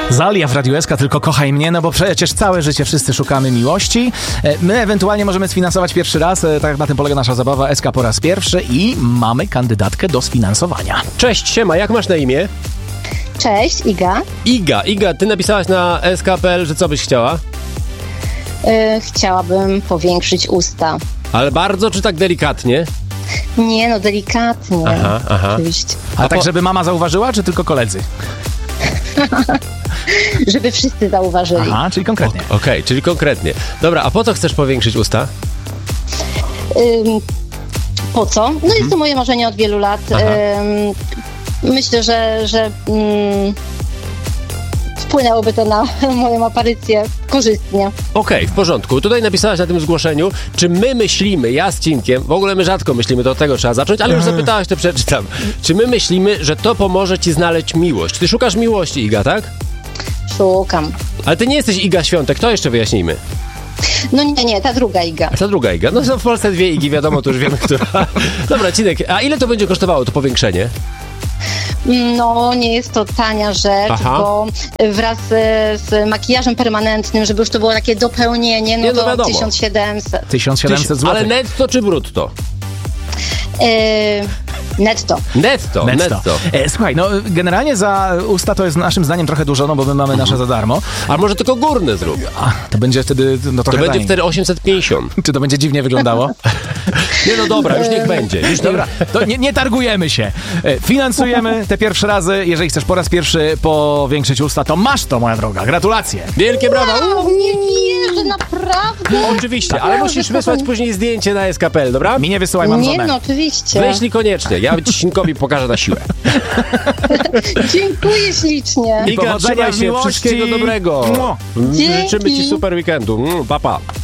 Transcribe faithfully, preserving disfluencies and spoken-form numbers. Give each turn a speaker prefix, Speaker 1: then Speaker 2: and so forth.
Speaker 1: Zalia w Radiu S K, tylko kochaj mnie, no bo przecież całe życie wszyscy szukamy miłości. My ewentualnie możemy sfinansować pierwszy raz, tak jak na tym polega nasza zabawa S K po raz pierwszy i mamy kandydatkę do sfinansowania.
Speaker 2: Cześć, siema, jak masz na imię?
Speaker 3: Cześć, Iga.
Speaker 2: Iga, Iga, ty napisałaś na S K kropka P L, że co byś chciała?
Speaker 3: Yy, chciałabym powiększyć usta.
Speaker 2: Ale bardzo czy tak delikatnie?
Speaker 3: Nie, no delikatnie.
Speaker 2: Aha, aha.
Speaker 3: Oczywiście.
Speaker 1: A,
Speaker 2: A
Speaker 1: tak,
Speaker 2: po...
Speaker 1: żeby mama zauważyła, czy tylko koledzy?
Speaker 3: Żeby wszyscy zauważyli.
Speaker 1: Aha, czyli konkretnie.
Speaker 2: Okej, okay, czyli konkretnie. Dobra, a po co chcesz powiększyć usta?
Speaker 3: Ym, po co? No jest to moje marzenie od wielu lat. Ym, myślę, że, że ym, wpłynęłoby to na moją aparycję korzystnie.
Speaker 2: Okej, okay, w porządku. Tutaj napisałaś na tym zgłoszeniu, czy my myślimy, ja z Cinkiem, w ogóle my rzadko myślimy, to od tego trzeba zacząć, ale już zapytałaś, to przeczytam. Czy my myślimy, że to pomoże ci znaleźć miłość? Ty szukasz miłości, Iga, tak?
Speaker 3: Szukam.
Speaker 2: Ale ty nie jesteś Iga Świątek, to jeszcze wyjaśnijmy.
Speaker 3: No nie, nie, ta druga Iga.
Speaker 2: A ta druga Iga? No są w Polsce dwie Igi, wiadomo, to już wiemy, która. Dobra, Cinek, a ile to będzie kosztowało to powiększenie?
Speaker 3: No, nie jest to tania rzecz,
Speaker 2: Aha.
Speaker 3: bo wraz z, z makijażem permanentnym, żeby już to było takie dopełnienie, no,
Speaker 2: Nie, no
Speaker 3: to
Speaker 2: wiadomo.
Speaker 3: tysiąc siedemset.
Speaker 1: tysiąc siedemset złotych.
Speaker 2: Ale netto czy brutto?
Speaker 3: Yy, netto.
Speaker 2: Netto, netto.
Speaker 1: netto. E, słuchaj, no generalnie za usta to jest naszym zdaniem trochę dużo, no bo my mamy nasze za darmo.
Speaker 2: A może tylko górne zrób?
Speaker 1: A, to będzie wtedy no,
Speaker 2: To
Speaker 1: trochę
Speaker 2: będzie
Speaker 1: taniej.
Speaker 2: wtedy osiemset pięćdziesiąt.
Speaker 1: Czy to będzie dziwnie wyglądało?
Speaker 2: Nie, no dobra, już niech będzie. Już
Speaker 1: Dobra, to nie, nie targujemy się. E, Finansujemy te pierwsze razy. Jeżeli chcesz po raz pierwszy powiększyć usta, to masz to, moja droga. Gratulacje.
Speaker 2: Wielkie brawa!
Speaker 3: Wow, nie wierzę, naprawdę.
Speaker 2: Oczywiście, ale musisz wysłać później zdjęcie na S K kropka P L, dobra?
Speaker 1: Mi nie wysyłaj, mam
Speaker 3: Nie,
Speaker 1: żonę.
Speaker 3: no oczywiście.
Speaker 2: Wyślij koniecznie, ja ci Cinkowi pokażę na siłę.
Speaker 3: Dziękuję ślicznie.
Speaker 2: Iga,
Speaker 1: powodzenia
Speaker 2: trzymaj
Speaker 1: w
Speaker 2: się,
Speaker 1: miłości.
Speaker 2: wszystkiego dobrego.
Speaker 1: Mua.
Speaker 2: Życzymy ci super weekendu. Mm, pa, pa.